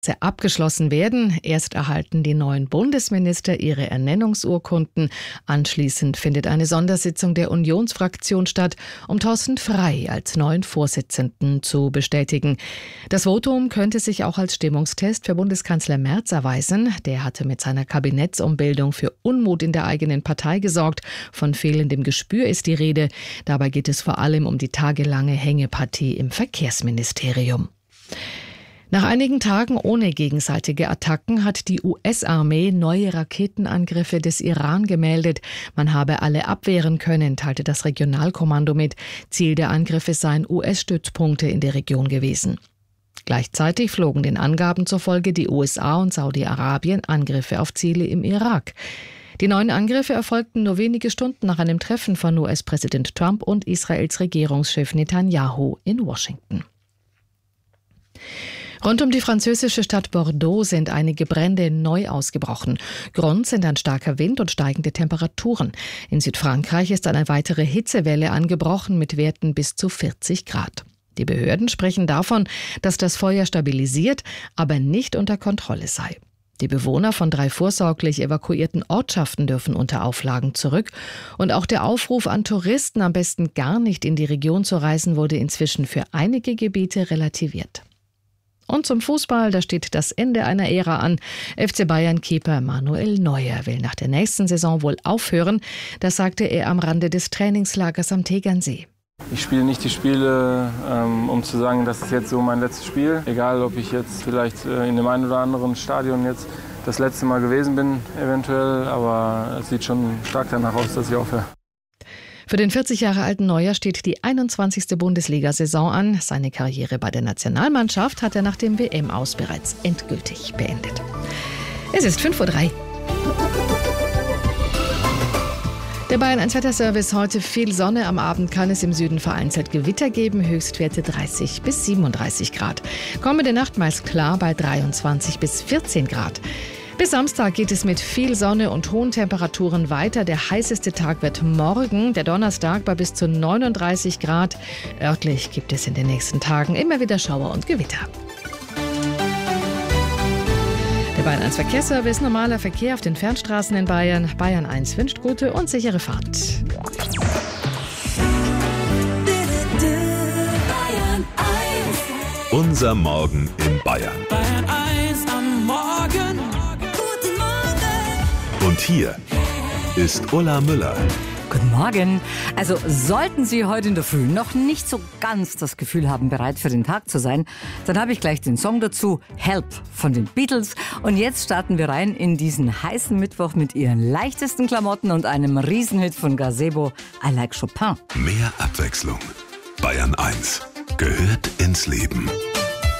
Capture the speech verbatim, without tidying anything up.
abgeschlossen werden. Erst erhalten die neuen Bundesminister ihre Ernennungsurkunden. Anschließend findet eine Sondersitzung der Unionsfraktion statt, um Thorsten Frey als neuen Vorsitzenden zu bestätigen. Das Votum könnte sich auch als Stimmungstest für Bundeskanzler Merz erweisen. Der hatte mit seiner Kabinettsumbildung für Unmut in der eigenen Partei gesorgt. Von fehlendem Gespür ist die Rede. Dabei geht es vor allem um die tagelange Hängepartie im Verkehrsministerium. Nach einigen Tagen ohne gegenseitige Attacken hat die U S-Armee neue Raketenangriffe des Iran gemeldet. Man habe alle abwehren können, teilte das Regionalkommando mit. Ziel der Angriffe seien U S-Stützpunkte in der Region gewesen. Gleichzeitig flogen den Angaben zufolge die U S A und Saudi-Arabien Angriffe auf Ziele im Irak. Die neuen Angriffe erfolgten nur wenige Stunden nach einem Treffen von U S-Präsident Trump und Israels Regierungschef Netanyahu in Washington. Rund um die französische Stadt Bordeaux sind einige Brände neu ausgebrochen. Grund sind ein starker Wind und steigende Temperaturen. In Südfrankreich ist eine weitere Hitzewelle angebrochen mit Werten bis zu vierzig Grad. Die Behörden sprechen davon, dass das Feuer stabilisiert, aber nicht unter Kontrolle sei. Die Bewohner von drei vorsorglich evakuierten Ortschaften dürfen unter Auflagen zurück. Und auch der Aufruf an Touristen, am besten gar nicht in die Region zu reisen, wurde inzwischen für einige Gebiete relativiert. Und zum Fußball, da steht das Ende einer Ära an. F C Bayern-Keeper Manuel Neuer will nach der nächsten Saison wohl aufhören. Das sagte er am Rande des Trainingslagers am Tegernsee. Ich spiele nicht die Spiele, ähm, um zu sagen, das ist jetzt so mein letztes Spiel. Egal, ob ich jetzt vielleicht äh, in dem einen oder anderen Stadion jetzt das letzte Mal gewesen bin, eventuell. Aber es sieht schon stark danach aus, dass ich aufhöre. Für den vierzig Jahre alten Neuer steht die einundzwanzigste Bundesliga-Saison an. Seine Karriere bei der Nationalmannschaft hat er nach dem W M-Aus bereits endgültig beendet. Es ist fünf Uhr drei. Der Bayern eins Wetterservice: heute viel Sonne, am Abend kann es im Süden vereinzelt Gewitter geben, Höchstwerte dreißig bis siebenunddreißig Grad. Kommende Nacht meist klar bei dreiundzwanzig bis vierzehn Grad. Bis Samstag geht es mit viel Sonne und hohen Temperaturen weiter. Der heißeste Tag wird morgen, der Donnerstag, bei bis zu neununddreißig Grad. Örtlich gibt es in den nächsten Tagen immer wieder Schauer und Gewitter. Der Bayern eins Verkehrsservice: normaler Verkehr auf den Fernstraßen in Bayern. Bayern eins wünscht gute und sichere Fahrt. Unser Morgen in Bayern. Bayern eins am Morgen. Guten Morgen. Und hier ist Ulla Müller. Guten Morgen. Also sollten Sie heute in der Früh noch nicht so ganz das Gefühl haben, bereit für den Tag zu sein, dann habe ich gleich den Song dazu, Help von den Beatles. Und jetzt starten wir rein in diesen heißen Mittwoch mit ihren leichtesten Klamotten und einem Riesenhit von Gazebo, I Like Chopin. Mehr Abwechslung. Bayern eins gehört ins Leben.